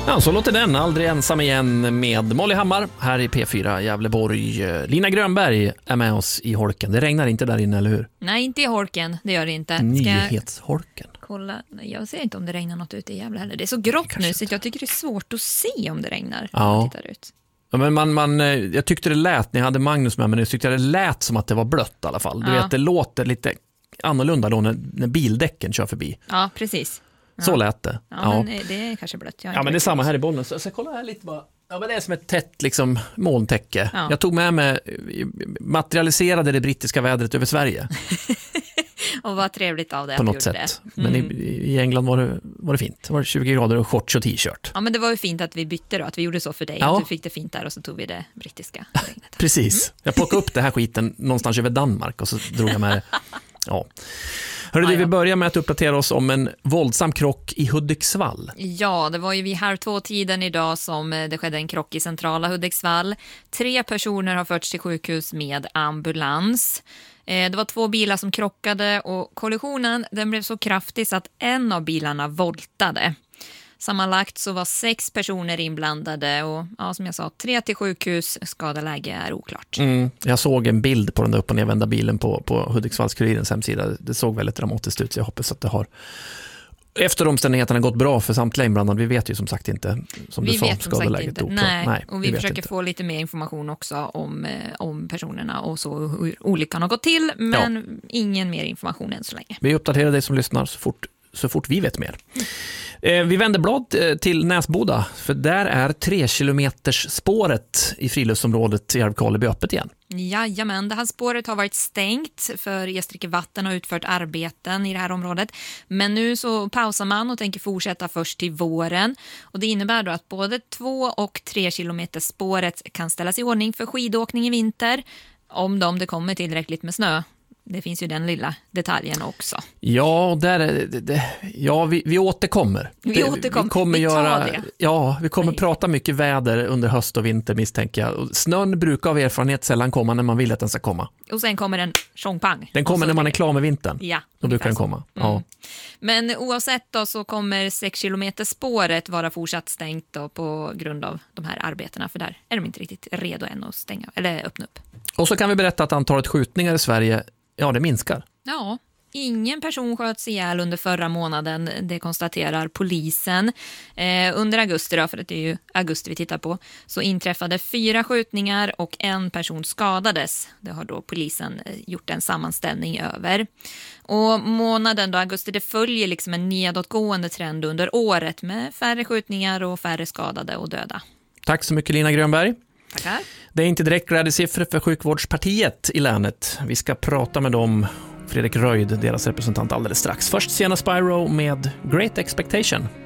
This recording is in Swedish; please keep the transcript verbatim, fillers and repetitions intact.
Ja, så låter den aldrig ensam igen med Molly Hammar här i P fyra Gävleborg. Lina Grönberg är med oss i holken. Det regnar inte där inne, eller hur? Nej, inte i holken. Det gör det inte. Nyhetsholken. Kolla, jag ser inte om det regnar något ute i Gävle heller. Det är så grått nu så jag tycker det är svårt att se om det regnar. Ja. Man tittar ut. Ja, men man, man, jag tyckte det lät, när jag hade Magnus med, men jag tyckte det lät som att det var blött i alla fall. Du ja. vet, det låter lite annorlunda då när, när bildäcken kör förbi. Ja, precis. Ja. Så lät det. Ja, ja. men det är kanske blött. Ja, men det är samma här i bollen. Så, så kolla här lite bara. Ja, men det är som ett tätt liksom, molntäcke. Ja. Jag tog med mig, materialiserade det brittiska vädret över Sverige. Och vad trevligt av det. På något sätt. Det. Men mm. i, i England var det, var det fint. Det var tjugo grader och shorts och t-shirt. Ja, men det var ju fint att vi bytte då. Att vi gjorde så för dig. Ja. Att du fick det fint där och så tog vi det brittiska regnet. Precis. Mm. Jag plockade upp det här skiten någonstans över Danmark och så drog jag med det. Ja. Hörru, vi börjar med att uppdatera oss om en våldsam krock i Hudiksvall. Ja, det var ju vid halv två tiden idag som det skedde en krock i centrala Hudiksvall. Tre personer har förts till sjukhus med ambulans. Det var två bilar som krockade och kollisionen den blev så kraftig så att en av bilarna voltade. Sammanlagt så var sex personer inblandade och ja, som jag sa, tre till sjukhus, skadeläge är oklart. Mm, jag såg en bild på den där upp- och nedvända bilen på, på Hudiksvallskurirens hemsida. Det såg väldigt dramatiskt ut så jag hoppas att det har efter omständigheterna gått bra för samtliga inblandade. Vi vet ju som sagt inte, som vi du sa, vet som skadeläget sagt inte. Nej, Nej, och vi, vi försöker få lite mer information också om, om personerna och så hur olyckan har gått till, men ja. ingen mer information än så länge. Vi uppdaterar dig som lyssnar så fort, så fort vi vet mer. Mm. Vi vänder blad till Näsboda, för där är tre kilometers spåret i friluftsområdet i Älvkarleby öppet igen. Jajamän, det här spåret har varit stängt för Gästrike Vatten och utfört arbeten i det här området. Men nu så pausar man och tänker fortsätta först till våren. Och det innebär då att både två och tre kilometers spåret kan ställas i ordning för skidåkning i vinter. Om de det kommer tillräckligt med snö. Det finns ju den lilla detaljen också. Ja, där är det, det, ja vi, vi återkommer. Vi det, återkommer. Vi kommer vi göra, det. Ja, vi kommer Nej. prata mycket väder under höst och vinter misstänker jag. Och snön brukar av erfarenhet sällan komma när man vill att den ska komma. Och sen kommer den tjongpang. Den kommer när man är klar med vintern. Ja. Då brukar den komma. Mm. Ja. Men oavsett då så kommer sex kilometer spåret vara fortsatt stängt då på grund av de här arbetena. För där är de inte riktigt redo än att stänga eller öppna upp. Och så kan vi berätta att antalet skjutningar i Sverige, ja det minskar. Ja, ingen person sköts ihjäl under förra månaden, det konstaterar polisen. Eh, under augusti då, för det är ju augusti vi tittar på, så inträffade fyra skjutningar och en person skadades. Det har då polisen gjort en sammanställning över. Och månaden då, augusti, det följer liksom en nedåtgående trend under året med färre skjutningar och färre skadade och döda. Tack så mycket Lina Grönberg. Tackar. Det är inte direkt glädjesiffror för sjukvårdspartiet i länet. Vi ska prata med dem, Fredrik Röjd, deras representant alldeles strax. Först Sienna Spyro med Great Expectation.